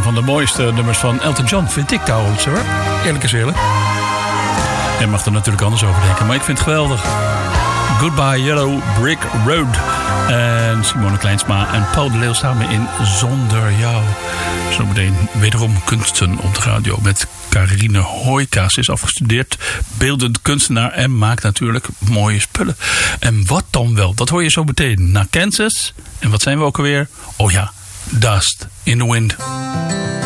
een van de mooiste nummers van Elton John, vind ik trouwens hoor. Eerlijk is eerlijk. Je mag er natuurlijk anders over denken, maar ik vind het geweldig. Goodbye Yellow Brick Road. En Simone Kleinsma en Paul de Leeuw samen in Zonder Jou. Zometeen wederom kunsten op de radio met Carine Hoijka. Ze is afgestudeerd beeldend kunstenaar en maakt natuurlijk mooie spullen. En wat dan wel? Dat hoor je zo meteen naar Kansas. En wat zijn we ook alweer? Oh ja, Dust in the Wind.